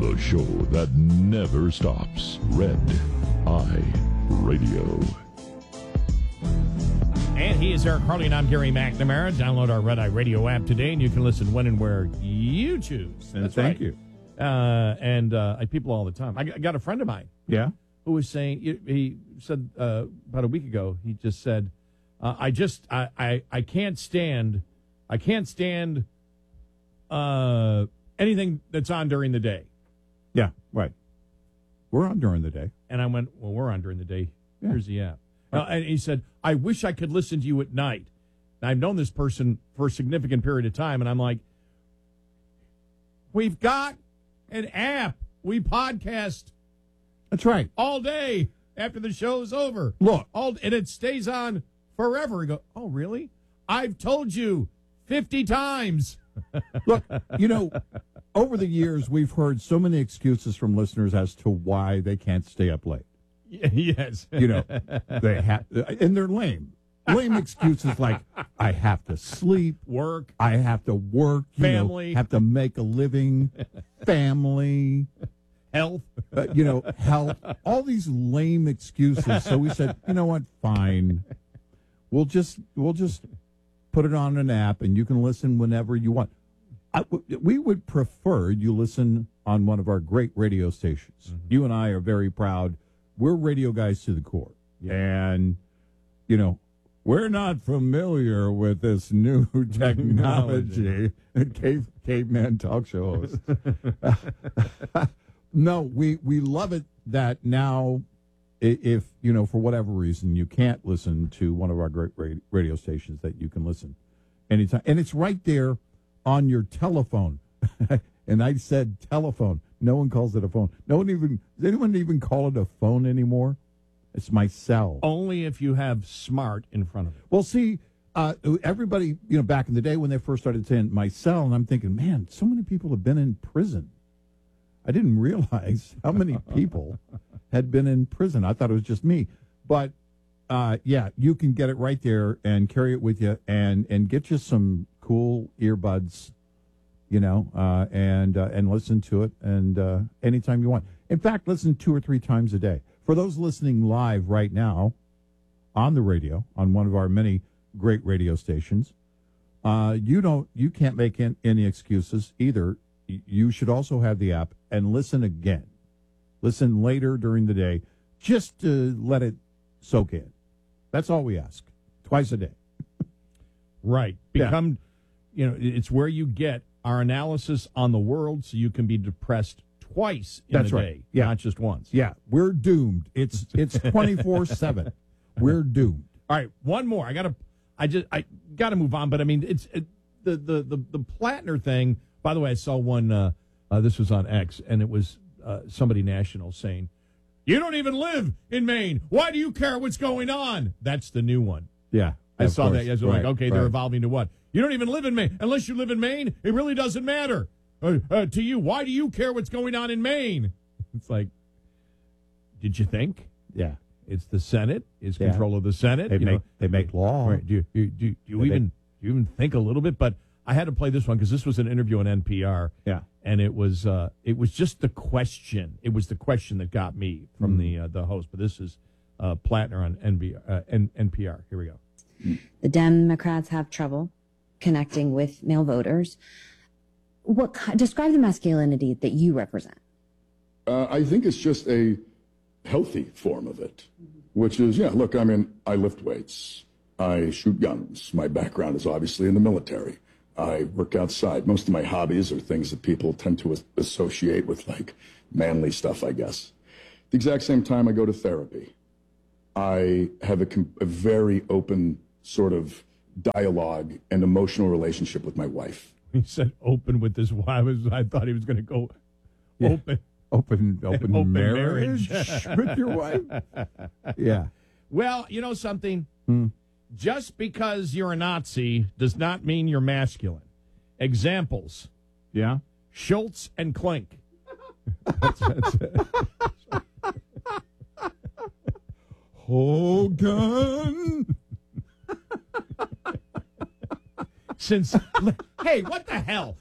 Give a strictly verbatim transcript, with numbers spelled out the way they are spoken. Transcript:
The show that never stops. Red Eye Radio. And he is Eric Harley, and I'm Gary McNamara. Download our Red Eye Radio app today, and you can listen when and where you choose. And That's thank right. you. Uh, and uh, I people all the time. I got- got a friend of mine Yeah? who was saying, he, he said uh, about a week ago, he just said, uh, I just, I, I, I can't stand, I can't stand uh, anything that's on during the day. Yeah, right. We're on during the day. And I went, well, we're on during the day. Yeah. Here's the app. Uh, and he said, I wish I could listen to you at night. And I've known this person for a significant period of time, and I'm like, we've got an app. We podcast That's right. all day after the show's over. Look. All, and it stays on forever. You go, oh, really? I've told you fifty times. Look, you know, over the years, we've heard so many excuses from listeners as to why they can't stay up late. Yes. You know, they have, and they're lame. Lame excuses like, I have to sleep, Work. I have to work, you Family. know, have to make a living, family, Health. uh, you know, health, all these lame excuses. So we said, you know what, fine. We'll just, we'll just put it on an app and you can listen whenever you want. I, we would prefer you listen on one of our great radio stations. Mm-hmm. You and I are very proud. We're radio guys to the core. And, you know, we're not familiar with this new technology. Cave, caveman talk show host. No, we, we love it that now, i- if, you know, for whatever reason, you can't listen to one of our great ra- radio stations, that you can listen anytime. And it's right there on your telephone. And I said telephone. No one calls it a phone. No one even, does anyone even call it a phone anymore? It's my cell. Only if you have smart in front of it. Well, see, uh, everybody, you know, back in the day when they first started saying my cell, and I'm thinking, man, so many people have been in prison. I didn't realize how many people had been in prison. I thought it was just me. But, uh, yeah, you can get it right there and carry it with you and, and get you some cool earbuds, you know, uh, and uh, and listen to it and uh, anytime you want. In fact, listen two or three times a day. For those listening live right now on the radio, on one of our many great radio stations, uh, you don't, you can't make in, any excuses either. Y- You should also have the app and listen again. Listen later during the day, just to let it soak in. That's all we ask. Twice a day. Right. Yeah. Become, you know, it's where you get our analysis on the world so you can be depressed twice in That's a right. day, Yeah. not just once. Yeah, we're doomed. It's it's twenty-four seven. We're doomed. All right, one more. I got to I just I got to move on, but I mean, it's it, the, the the the Plattner thing. By the way, I saw one uh, uh, this was on X, and it was uh, somebody national saying, "You don't even live in Maine. Why do you care what's going on?" That's the new one. Yeah. I of saw course. that. Yes, Right, like, okay, they're right. evolving to what? You don't even live in Maine. Unless you live in Maine, it really doesn't matter uh, uh, to you. Why do you care what's going on in Maine? It's like, did you think Yeah. it's the Senate? Is Yeah. control of the Senate? They You make know, they make law. right? Do you, you, do, you- do you They even make- do you even think a little bit? But I had to play this one because this was an interview on N P R. Yeah. And it was uh, it was just the question. It was the question that got me from Hmm. the uh, the host. But this is uh, Plattner on N B, uh, N- N P R. Here we go. The Democrats have trouble connecting with male voters. What ki- describe the masculinity that you represent? Uh, I think it's just a healthy form of it, which is, yeah, look, I mean, I lift weights. I shoot guns. My background is obviously in the military. I work outside. Most of my hobbies are things that people tend to as- associate with, like, manly stuff, I guess. At the exact same time, I go to therapy. I have a, com- a very open sort of dialogue and emotional relationship with my wife. He said open with this. I was. I thought he was going to go Yeah. open. Open open, Open marriage, marriage. with your wife. Yeah. Well, you know something. Hmm. Just because you're a Nazi does not mean you're masculine. Examples: Yeah. Schultz and Klink. That's, that's it. Hogan. Since hey, what the hell?